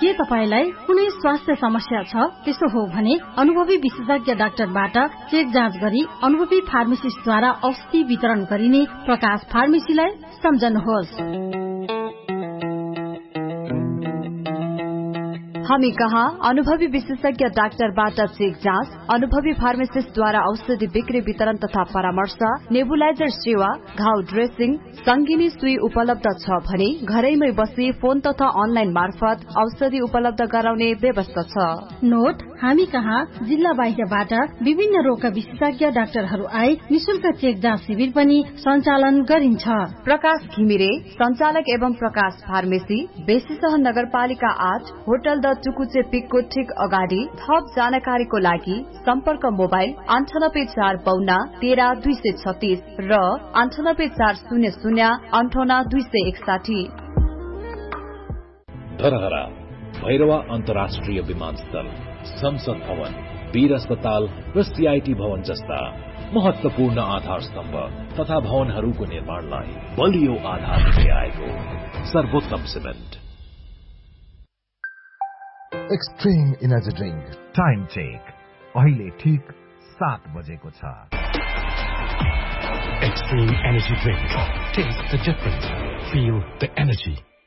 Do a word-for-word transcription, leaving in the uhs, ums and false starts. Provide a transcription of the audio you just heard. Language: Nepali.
के तपाईलाई कुनै स्वास्थ्य समस्या छ त्यसो हो भने अनुभवी विशेषज्ञ डाक्टरबाट चेक जाँच गरी अनुभवी फार्मासिस्टद्वारा औषधि वितरण गरिने प्रकाश फार्मेसीलाई सम्झनुहोस्। हामी कहाँ अनुभवी विशेषज्ञ डाक्टरबाट चेक जाँच, अनुभवी फार्मासिस्टद्वारा औषधि बिक्री वितरण तथा परामर्श, नेबुलाइजर सेवा, घाउ ड्रेसिङ, संगिनी सुई उपलब्ध छ भने घरैमै बसी फोन तथा अनलाइन मार्फत औषधि उपलब्ध गराउने व्यवस्था छ। नोट, हामी कहाँ जिल्ला बाहिरबाट विभिन्न रोगका विशेषज्ञ डाक्टरहरू आए निशुल्क चेक जाँच शिविर पनि सञ्चालन गरिन्छ। प्रकाश घिमिरे, संचालक एवं प्रकाश फार्मेसी, बेसीसह नगरपालिका आठ, होटल द टुकुचे पिकको ठिक अगाडि। थप जानकारीको लागि सम्पर्क मोबाइल अन्ठानब्बे चार बाउन्न तेह्र दुई सय छत्तीस र अन्ठानब्बे चार शून्य शून्य अन्ठाउन्न दुई सय एकसाठी। धरहरा भैरवा अन्तर्राष्ट्रिय विमानस्थल, संसद भवन, वीर अस्पताल र सीआईटी भवन जस्ता महत्वपूर्ण आधार स्तम्भ तथा भवनहरूको निर्माणलाई बलियो आधार दिँदै आएको सर्वोत्तम cement. Extreme energy drink time check अहिले ठीक सात बजेको छ। Extreme energy drink. Taste the difference. Feel the energy.